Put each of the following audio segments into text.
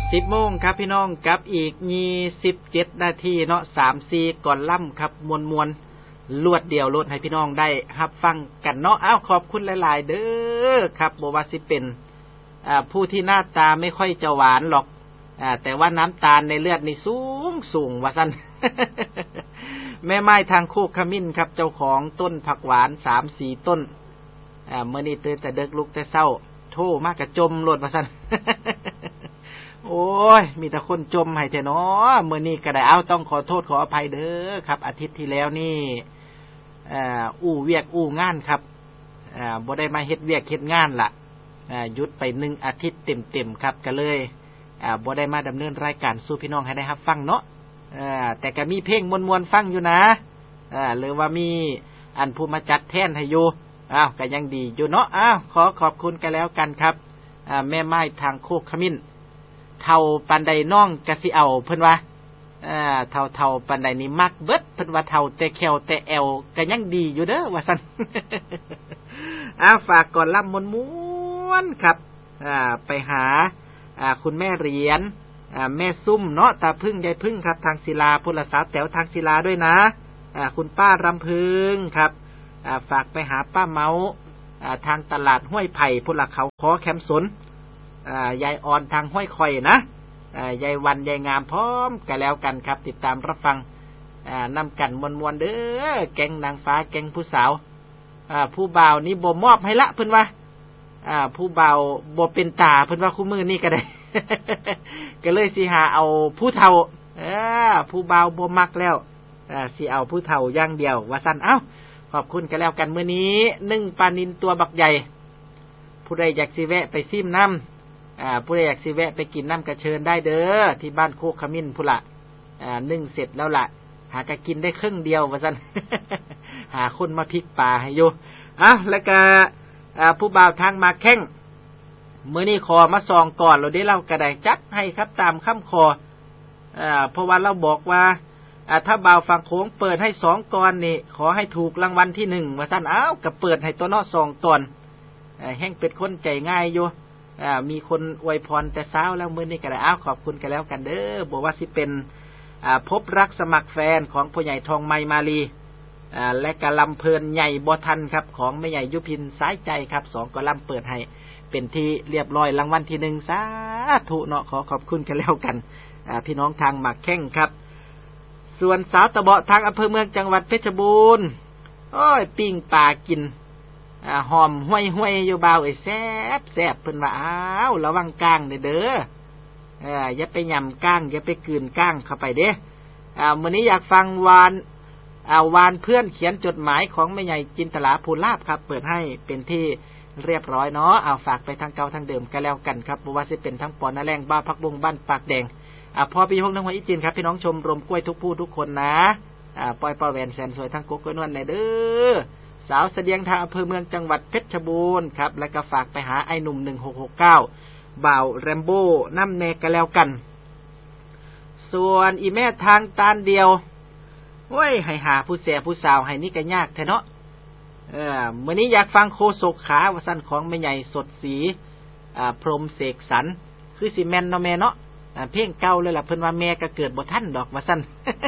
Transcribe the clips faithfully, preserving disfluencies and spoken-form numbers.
สิบโมงครับพี่น้องกับอีกยี่สิบเจ็ดนาทีเนาะสามสี่ก่อนล่ำครับมวลมวลลวดเดียวลดให้พี่น้องได้รับฟังกันเนาะอ้าวขอบคุณหลายๆเด้อครับบ่ว่าสิเป็นอ่าผู้ที่หน้าตาไม่ค่อยจะหวานหรอกอ่าแต่ว่าน้ำตาลในเลือดนี่สูงสูงว่าซั่น แม่ไม้ทางโคกขมิ้นครับเจ้าของต้นผักหวานสามสี่ต้นอ่าเมื่อนี้ตื่นแต่เด็กลุกแต่เช้าโทรมากกะจมโลดว่าซั่น โอ้ยมีแต่คนจมให้แท้เนาะมื้อนี้ก็ได้เอาต้องขอโทษขออภัยเด้อครับอาทิตย์ที่แล้วนี่อ่าอู้เวียกอู้งานครับอ่าบ่ได้มาเฮ็ดเวียกเฮ็ดงานล่ะอ่าหยุดไปหนึ่งอาทิตย์เต็มๆครับก็เลยอ่าบ่ได้มาดำเนินรายการสู่พี่น้องให้ได้รับฟังเนาะอ่าแต่ก็มีเพลงม่วนๆฟังอยู่นะอ่าหรือว่ามีอันผู้มาจัดแทนให้อยู่อ้าวก็ยังดีอยู่เนาะอ้าวขอขอบคุณกันแล้วกันครับอ่าแม่ไม้ทางโคกขมิ้นเท่าปันใดน้องกะสิเอาเพิ่นว่าอ่าเท่าเท่าปันใดนี่มักเบิดเพิ่นว่าเท่าแต่แขวแต่แอวก็ยังดีอยู่เด้อว่าซั่น อ้าฝากก่อนล่ำม้วนๆครับอ่าไปหาอ่าคุณแม่เหรียญอ่าแม่ซุ่มเนาะตาพึ่งยายพึ่งครับทางศิลาพุทธศาสตร์แถวทางศิลาด้วยนะอ่าคุณป้ารำพึงครับอ่าฝากไปหาป้าเมาอ่าทางตลาดห้วยไผ่พุทธเขาขอแคมสนอ่ายายอ่อนทางห้วยคอยนะอ่ายายวันยายงามพร้อมกันแล้วกันครับติดตามรับฟังอ่านำกันมวนๆเด้อแก๊งนางฟ้าแก๊งผู้สาวอ่าผู้บ่าวนี่บ่มอบให้ละเพิ่นว่าอ่าผู้บ่าวบ่เป็นตาเพิ่นว่าคู่มือนี่ก็ได้ ก็เลยสิหาเอาผู้เฒ่าเออผู้บ่าวบ่มักแล้วอ่าสิเอาผู้เฒ่าอย่างเดียวว่าซั่นเอ้าขอบคุณกันแล้วกันมื้อนี้นึ่งปลานิลตัวบักใหญ่ผู้ใดอยากสิแวะไปซิมน้ำอ่าผู้ใดอยากสิแวะไปกินน้ำกระเชิญได้เด้อที่บ้านโคกขมิ้นพุ่นละอ่านึ่งเสร็จแล้วล่ะหากะกินได้ครึ่งเดียวว่าซั่น หาคนมาพริกป่าให้อยู่อ่ะแล้วก็อ่าผู้บ่าวทางมาแข้งมื้อนี้ขอมาซองก่อนเราได้เล่ากระไดจัดให้ครับตามคำขออ่าเพราะว่าเราบอกว่าอ่าถ้าบ่าวฝั่งโขงเปิดให้สองกรนี่ขอให้ถูกรางวัลที่หนึ่งว่าซั่นอ้าวก็เปิดให้ตัวเนาะสองตอนอ่าแห่งเป็นคนใจง่ายอยู่อ่ามีคนอวยพรแต่เช้าแล้วมื้อนี้ก็ได้อ้าวขอบคุณกันแล้วกันเด้อบอกว่าสิเป็นอ่าพบรักสมัครแฟนของพ่อใหญ่ทองไมมาลีอ่าและกะลำเพลินใหญ่บ่ทันครับของแม่ใหญ่ยุพินสายใจครับสองกะลำเปิดให้เป็นที่เรียบร้อยรางวัลที่หนึ่งสาธุเนาะขอขอบคุณกันแล้วกันอ่าพี่น้องทางหมักแข้งครับส่วนสาวตะเบาะทางอำเภอเมืองจังหวัดเพชรบูรณ์โอ้ยปิ้งปลากินอ่าหอมห้วยห้วยอยู่บ่าวไอ้แซ่บแซ่บเพิ่นว่าอ้าวระวังก้างเด้อเด้อเอ่ออย่าไปย่ำก้างอย่าไปกลืนก้างเข้าไปเด้อ่ามื้อนี้อยากฟังวานอ่าวานเพื่อนเขียนจดหมายของแม่ใหญ่จินตลาภูลาภครับเปิดให้เป็นที่เรียบร้อยเนาะเอาฝากไปทางเก่าทางเดิมกันแล้วกันครับบ่ว่าสิเป็นทั้งปอนาแรงบ้าพักบงบ้านปากแดงอ่าพอพี่พงษ์ทั้งหัวอีจินครับพี่น้องชมรมกล้วยทุกผู้ทุกคนนะอ่าปล่อยปอแหวนแสนสวยทั้งกุ๊กก้อยนวลในเด้อสาวเสดียงทางอำเภอเมืองจังหวัดเพชรบูรณ์ครับแล้วก็ฝากไปหาไอ้หนุ่มหนึ่งหกหกเก้าบ่าวแรมโบ้น้ำแนกกันแล้วกันส่วนอีแม่ทางตานเดียวโอ้ยให้หาผู้แสผู้สาวให้นี่ก็ยากแท้เนาะเออมื้อนี้อยากฟังโคศกขาว่าซั่นของแม่ใหญ่สดสีอ่าพรหมเสกสรรคือสิแม่นเนาะแม่เนาะอ่าเพลงเก่าเลยล่ะเพิ่นว่าแม่ก็เกิดบ่ทันดอกว่าซั่น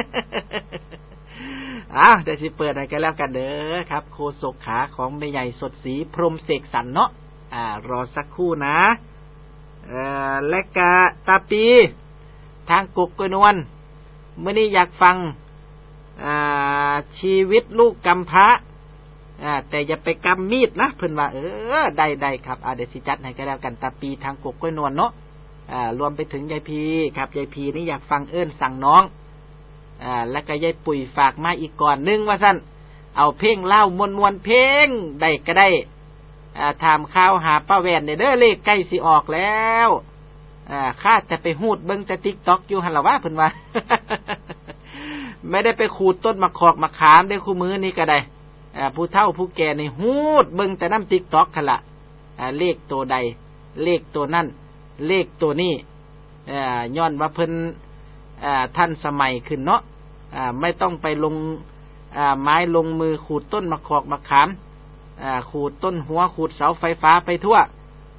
อ้าวเดี๋ยวสิเปิดให้กันแล้วกันเด้อครับโคศกขาของแม่ใหญ่สดสีพรหมเสกสรรเนาะอ่ารอสักครู่นะเอ่อและกะตาปีทางกุกกนวลมื้อนี้อยากฟังอ่าชีวิตลูกกำพร้าอ่าแต่อย่าไปกำมีดนะเพิ่นว่าเออได้ๆครับอ่าเดี๋ยวสิจัดให้กันแล้วกันตาปีทางกุกกนวลเนาะอ่ารวมไปถึงยายพีครับยายพีนี่อยากฟังเอิ้นสั่งน้องอ่าแล้วก็ยายปุ๋ยฝากมาอีกก่อนนึงว่าซั่นเอาเพลงเล่ามวนๆเพลงได้ก็ได้อ่าถามข่าวหาป้าแว่นเด้อเลขใกล้สิออกแล้วอ่าข้าจะไปฮูดเบิ่งแต่ TikTok อยู่หั่นล่ะว่าเพิ่นว่า ไม่ได้ไปขูดต้นมะขอกมะขามได้คู่มือนี่ก็ได้อ่าผู้เฒ่าผู้แก่นี่ฮูดเบิ่งแต่นำ TikTok คั่นล่ะอ่าเลขตัวใดเลขตัวนั้นเลขตัวนี้อ่าย้อนว่าเพิ่นอ่าทันสมัยขึ้นเนาะอ่าไม่ต้องไปลงอ่าไม้ลงมือขูดต้นมะขอกมะขามอ่าขูดต้นหัวขูดเสาไฟฟ้าไปทั่ว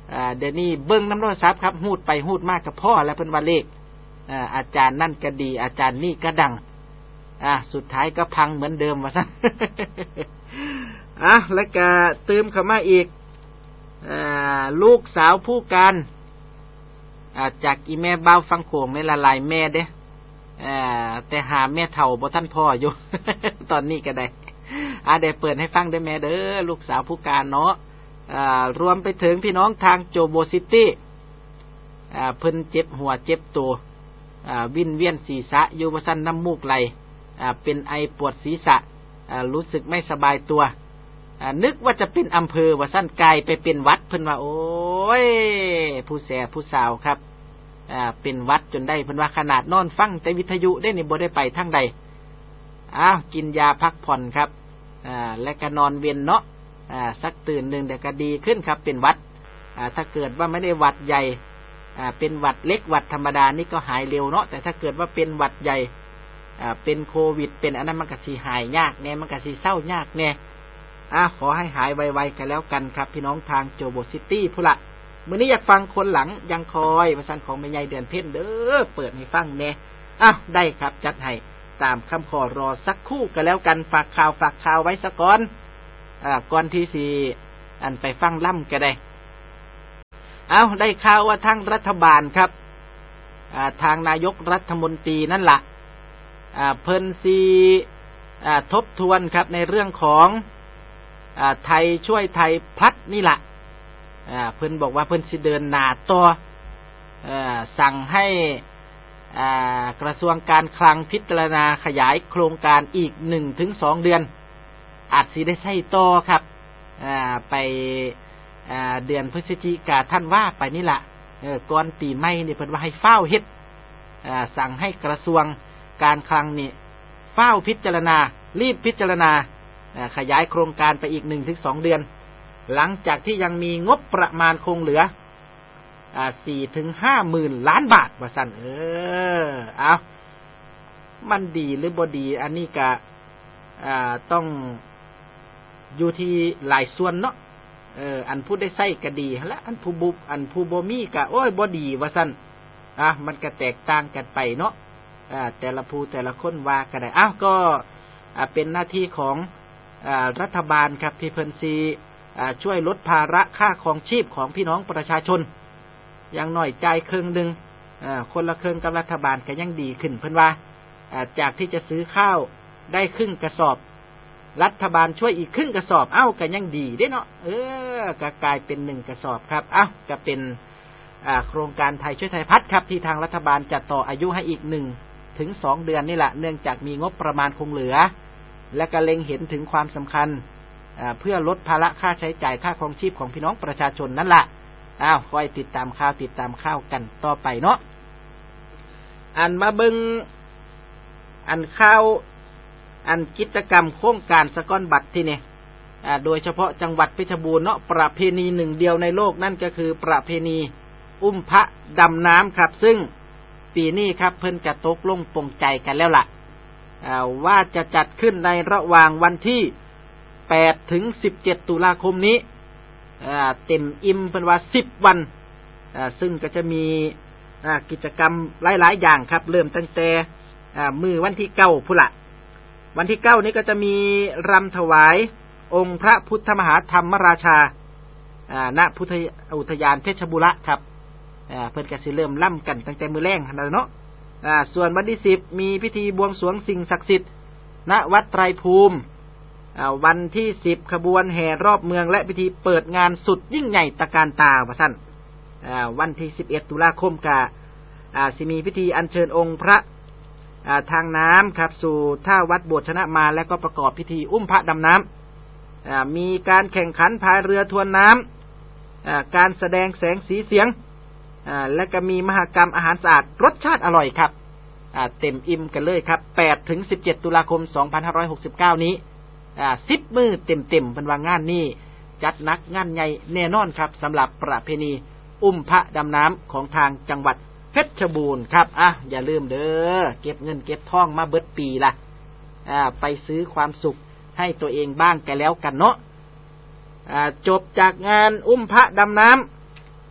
อ่าเดี๋ยวนี้เบิ่งน้ำโทรศัพท์ครับหูดไปหูดมากกับพ่อแล้วเพิ่นว่าเลขอ่าอาจารย์นั่นก็ดีอาจารย์นี่ก็ดังอ่าสุดท้ายก็พังเหมือนเดิมว่าซั่น อ่ะแล้วก็เติมเข้ามาอีกอ่าลูกสาวผู้การอ่าจากอีแม่บ้าวฟังโขงในละลายแม่เด้อ่าแต่หาแม่เฒ่าบ่ทันพ่ออยู่ ตอนนี้ก็ได้อ่าได้เปิดให้ฟังได้แม่เด้อลูกสาวผู้การเนาะอ่ารวมไปถึงพี่น้องทางโจโบซิตี้อ่าเพิ่นเจ็บหัวเจ็บตัวอ่าวินเวียนศีรษะอยู่ว่าซั่นน้ำมูกไหลอ่าเป็นไอปวดศีรษะอ่ารู้สึกไม่สบายตัวอ่านึกว่าจะเป็นอำเภอว่าซั่นกลายไปเป็นวัดเพิ่นว่าโอ้ยผู้แสผู้สาวครับอ่าเป็นวัดจนได้เพิ่นว่าขนาดนอนฟังแต่วิทยุได้นี่บ่ได้ไปทางใดอ้าวกินยาพักผ่อนครับอ่าและก็นอนเวียนเนาะอ่าสักตื่นนึงเดี๋ยวก็ดีขึ้นครับเป็นวัดอ่าถ้าเกิดว่าไม่ได้หวัดใหญ่อ่าเป็นหวัดเล็กหวัดธรรมดานี่ก็หายเร็วเนาะแต่ถ้าเกิดว่าเป็นหวัดใหญ่อ่าเป็นโควิดเป็นอันนั้นมันก็สิหายยากแน่มันก็สิเศร้ายากแน่อ่าขอให้หายไวๆกันแล้วกันครับพี่น้องทางโจโบซิตี้พุ่นละมื้อนี้อยากฟังคนหลังยังคอยว่าซั่นของแม่ใหญ่เดือนเพ็ญเด้อเปิดให้ฟังแน่อ้าวได้ครับจัดให้ตามคำขอรอสักครู่กันแล้วกันฝากข่าวฝากข่าวไว้ซะก่อนอ่าก่อนที่สิอันไปฟังล่ำก็ได้เอาได้ข่าวว่าทางรัฐบาลครับอ่าทางนายกรัฐมนตรีนั่นล่ะอ่าเพิ่นสิอ่าทบทวนครับในเรื่องของอ่าไทยช่วยไทยพลัดนี่ล่ะอ่าเพิ่นบอกว่าเพิ่นสิเดินหน้าต่ออ่าสั่งให้อ่ากระทรวงการคลังพิจารณาขยายโครงการอีก หนึ่งถึงสอง เดือนอาจสิได้ใช้ต่อครับอ่าไปอ่าเดือนพฤศจิกาท่านว่าไปนี่ล่ะเออก่อนปีใหม่นี่เพิ่นว่าให้เฝ้าเฮ็ดอ่าสั่งให้กระทรวงการคลังนี่เฝ้าพิจารณารีบพิจารณาอ่าขยายโครงการไปอีก หนึ่งถึงสอง เดือนหลังจากที่ยังมีงบประมาณคงเหลืออ่า สี่ถึงห้าหมื่น ล้านบาทว่าซั่นเออเอามันดีหรือบ่ดีอันนี้ก็อ่าต้องอยู่ที่หลายส่วนเนาะเอออันผู้ได้ใช้ก็ดีและอันผู้บุอันผู้บ่มีก็โอ้ยบ่ดีว่าซั่นอ่ะมันก็แตกต่างกันไปเนาะอ่าแต่ละผู้แต่ละคนว่าก็ได้อ้าวก็อ่าเป็นหน้าที่ของอ่ารัฐบาลครับที่เพิ่นสิอ่าช่วยลดภาระค่าครองชีพของพี่น้องประชาชนอย่างน้อยจ่ายครึ่งนึงอ่าคนละครึ่งกับรัฐบาลก็ยังดีขึ้นเพิ่นว่าอ่าจากที่จะซื้อข้าวได้ครึ่งกระสอบรัฐบาลช่วยอีกครึ่งกระสอบเอ้าก็ยังดีเด้เนาะเออก็กลายเป็นหนึ่งกระสอบครับเอ้าจะเป็นอ่าโครงการไทยช่วยไทยพัฒน์ครับที่ทางรัฐบาลจะต่ออายุให้อีกหนึ่งถึงสองเดือนนี่แหละเนื่องจากมีงบประมาณคงเหลือและก็เล็งเห็นถึงความสำคัญอ่าเพื่อลดภาระค่าใช้จ่ายค่าครองชีพของพี่น้องประชาชนนั่นแหละอ้าวคอยติดตามข่าวติดตามข่าวกันต่อไปเนาะอันมาเบิ่งอันข่าวอันกิจกรรมโครงการสะก้อนบัตรที่นี่อ่าโดยเฉพาะจังหวัดเพชรบูรณ์เนาะประเพณีหนึ่งเดียวในโลกนั่นก็คือประเพณีอุ้มพระดำน้ำครับซึ่งปีนี้ครับเพิ่นจะตกลงปลงใจกันแล้วล่ะอ่าว่าจะจัดขึ้นในระหว่างวันที่แปดถึงสิบเจ็ดตุลาคมนี้อ่าเต็มอิ่มเพิ่นว่าสิบวันอ่าซึ่งก็จะมีอ่ากิจกรรมหลายๆอย่างครับเริ่มตั้งแต่อ่ามื้อวันที่เก้าพุ่นละวันที่เก้านี้ก็จะมีรำถวายองค์พระพุทธมหาธรรมราชาอ่าณพุทธอุทยานเพชรบุรีครับอ่าเพิ่นก็สิเริ่มล่ำกันตั้งแต่มื้อแลงหั่นน่ะเนาะอ่าส่วนวันที่สิบมีพิธีบวงสรวงสิ่งศักดิ์สิทธิ์ณวัดไตรภูมิอ่าวันที่สิบขบวนแห่รอบเมืองและพิธีเปิดงานสุดยิ่งใหญ่ตระการตาว่าซั่นอ่าวันที่สิบเอ็ดตุลาคมก็อ่าสิมีพิธีอัญเชิญองค์พระทางน้ำครับสู่ท่าวัดโบสถ์ชนะมาแล้วก็ประกอบพิธีอุ้มพระดำน้ำมีการแข่งขันพายเรือทวนน้ำการแสดงแสงสีเสียงและก็มีมหกรรมอาหารสะอาดรสชาติอร่อยครับเต็มอิ่มกันเลยครับแปดถึงสิบเจ็ดตุลาคมสองพันห้าร้อยหกสิบเก้านี้สิบมื้อเต็มๆเป็นว่างานนี้จัดหนักงานใหญ่แน่นอนครับสำหรับประเพณีอุ้มพระดำน้ำของทางจังหวัดเพชรบูรณ์ครับอ่ะอย่าลืมเด้อเก็บเงินเก็บทองมาเบิดปีล่ะอ่าไปซื้อความสุขให้ตัวเองบ้างกันแล้วกันเนาะอ่าจบจากงานอุ้มพระดำน้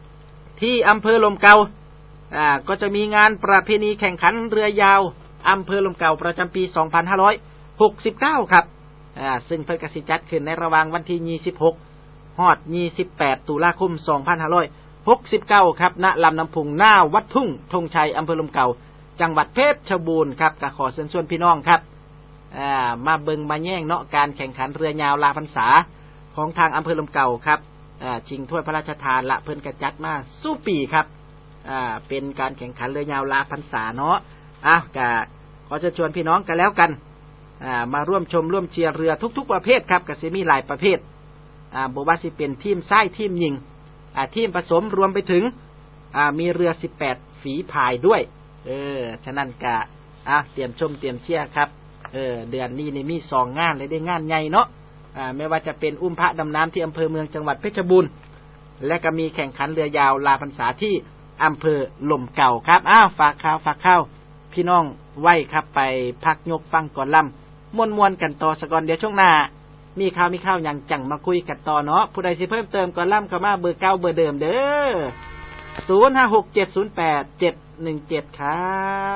ที่อำเภอลมเก่าอ่าก็จะมีงานประเพณีแข่งขันเรือยาวอำเภอลมเก่าประจำปีสองพันห้าร้อยหกสิบเก้าครับอ่าซึ่งเพิ่นก็สิจัดขึ้นในระหว่างวันที่ยี่สิบหกฮอดยี่สิบแปดตุลาคมสองพันห้าร้อยหกสิบเก้าครับณลำน้ำพุงหน้าวัดทุ่งธงชัยอำเภอลมเก่าจังหวัดเพชรบูรณ์ครับก็ขอเชิญชวนพี่น้องครับอ่ามาเบิ่งมาแย่งเนาะการแข่งขันเรือยาวลาพรรษาของทางอำเภอลมเก่าครับอ่าชิงถ้วยพระราชทานละเพิ่นก็จัดมาสู้ปีครับอ่าเป็นการแข่งขันเรือยาวลาพรรษาเนาะอ้าวก็ขอเชิญชวนพี่น้องกันแล้วกันอ่ามาร่วมชมร่วมเชียร์เรือทุกๆประเภทครับก็สิมีหลายประเภทอ่าบ่ว่าสิเป็นทีมชายทีมหญิงอ่าทีมผสมรวมไปถึงอ่ามีเรือสิบแปดฝีพายด้วยเออฉะนั้นก็อ่ะเตรียมชมเตรียมเชียร์ครับเออเดือนนี้นี่มีสองงานเลยได้งานใหญ่เนาะอ่าไม่ว่าจะเป็นอุ้มพระดำน้ำที่อำเภอเมืองจังหวัดเพชรบูรณ์และก็มีแข่งขันเรือยาวลาพรรษาที่อำเภอลมเก่าครับอ้าวฝากข่าวฝากข้าวพี่น้องไว้ครับไปพักยกฟังก่อนลำม่วนๆกันต่อสักก่อนเดี๋ยวช่วงหน้ามีข่าวมีข่าวอย่างจังมาคุยกันต่อเนาะผู้ใดสิเพิ่มเติมก่อนลำเข้ามาเบอร์เก้าเบอร์เดิมเด้อศูนย์ห้าหกเจ็ดศูนย์แปดเจ็ดหนึ่งเจ็ดครับ